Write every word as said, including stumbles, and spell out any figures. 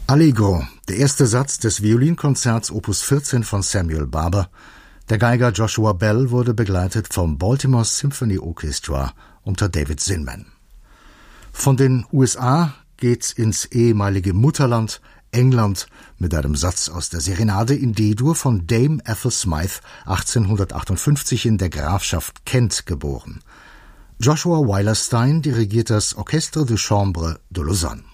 Allegro, der erste Satz des Violinkonzerts Opus vierzehn von Samuel Barber. Der Geiger Joshua Bell wurde begleitet vom Baltimore Symphony Orchestra unter David Zinman. Von den U S A geht's ins ehemalige Mutterland England mit einem Satz aus der Serenade in D-Dur von Dame Ethel Smythe, achtzehnhundertachtundfünfzig in der Grafschaft Kent geboren. Joshua Weilerstein dirigiert das Orchestre de Chambre de Lausanne.